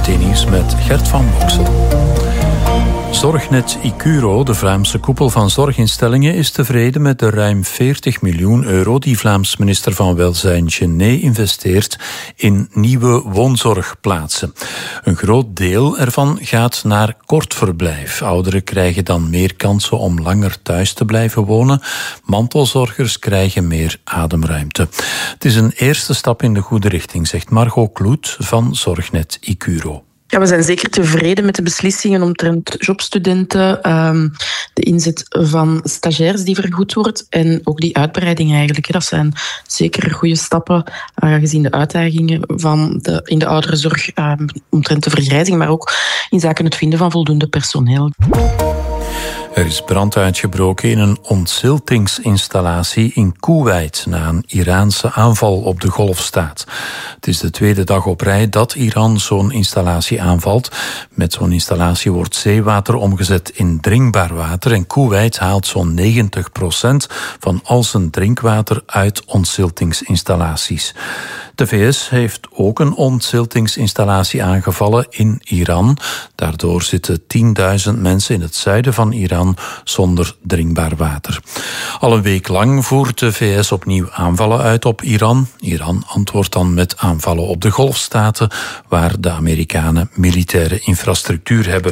VRT Nieuws met Gert van Boksel. Zorgnet Icuro, de Vlaamse koepel van zorginstellingen, is tevreden met de ruim 40 miljoen euro die Vlaams minister van Welzijn Genet investeert in nieuwe woonzorgplaatsen. Een groot deel ervan gaat naar kortverblijf. Ouderen krijgen dan meer kansen om langer thuis te blijven wonen. Mantelzorgers krijgen meer ademruimte. Het is een eerste stap in de goede richting, zegt Margot Kloet van Zorgnet Icuro. Ja, we zijn zeker tevreden met de beslissingen omtrent jobstudenten, de inzet van stagiairs die vergoed wordt en ook die uitbreiding eigenlijk. Dat zijn zeker goede stappen gezien de uitdagingen in de ouderenzorg omtrent de vergrijzing, maar ook in zaken het vinden van voldoende personeel. Er is brand uitgebroken in een ontziltingsinstallatie in Koeweit na een Iraanse aanval op de Golfstaat. Het is de tweede dag op rij dat Iran zo'n installatie aanvalt. Met zo'n installatie wordt zeewater omgezet in drinkbaar water en Koeweit haalt zo'n 90% van al zijn drinkwater uit ontziltingsinstallaties. De VS heeft ook een ontziltingsinstallatie aangevallen in Iran. Daardoor zitten 10.000 mensen in het zuiden van Iran zonder drinkbaar water. Al een week lang voert de VS opnieuw aanvallen uit op Iran. Iran antwoordt dan met aanvallen op de Golfstaten, waar de Amerikanen militaire infrastructuur hebben.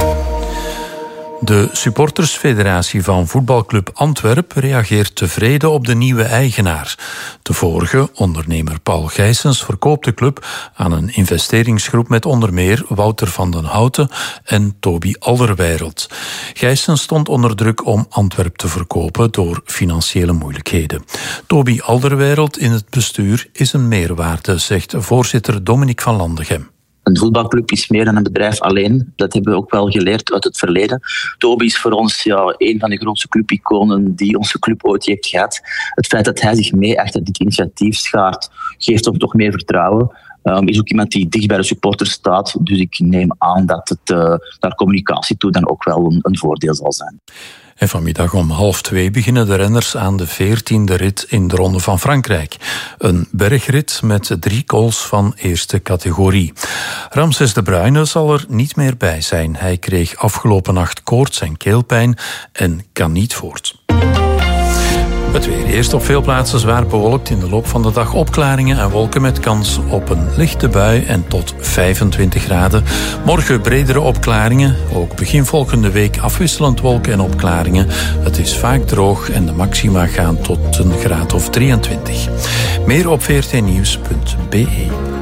De supportersfederatie van voetbalclub Antwerp reageert tevreden op de nieuwe eigenaar. De vorige, ondernemer Paul Gijsens, verkoopt de club aan een investeringsgroep met onder meer Wouter van den Houten en Toby Alderweireld. Gijsens stond onder druk om Antwerp te verkopen door financiële moeilijkheden. Toby Alderweireld in het bestuur is een meerwaarde, zegt voorzitter Dominique van Landegem. Een voetbalclub is meer dan een bedrijf alleen. Dat hebben we ook wel geleerd uit het verleden. Toby is voor ons een van de grootste clubiconen die onze club ooit heeft gehad. Het feit dat hij zich mee achter dit initiatief schaart, geeft ons toch meer vertrouwen. Is ook iemand die dicht bij de supporters staat. Dus ik neem aan dat het naar communicatie toe dan ook wel een voordeel zal zijn. En vanmiddag om 1:30 beginnen de renners aan de 14e rit in de Ronde van Frankrijk. Een bergrit met 3 cools van eerste categorie. Ramses de Bruyne zal er niet meer bij zijn. Hij kreeg afgelopen nacht koorts en keelpijn en kan niet voort. Het weer. Eerst op veel plaatsen zwaar bewolkt. In de loop van de dag opklaringen en wolken met kans op een lichte bui en tot 25 graden. Morgen bredere opklaringen. Ook begin volgende week afwisselend wolken en opklaringen. Het is vaak droog en de maxima gaan tot een graad of 23. Meer op vrtnieuws.be.